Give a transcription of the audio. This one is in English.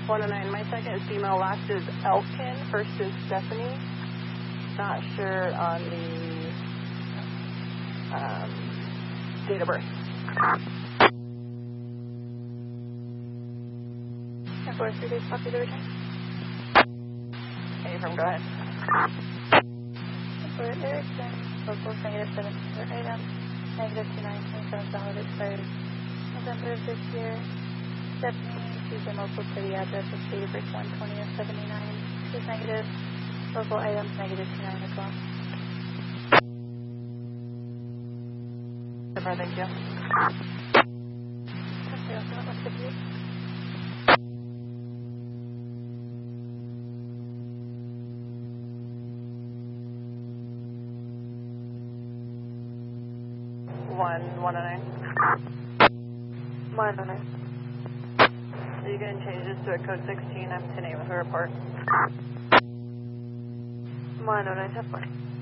109. My second is female. Last is Elkin. First is Stephanie. Not sure on the date of birth. 4 days, copy the return. Okay, from go ahead. For Erickson, locals -7 for items, -29, 27 valid expired November of this year. Stephanie, she's in local for the address of date of birth 120 of 79. She's negative. Local items -29 as well. Super, thank you. Okay, also, what's the date? One oh nine. 109. Are you going to change this to a code 16? I'm 10-8 with a report. 109, 10-4.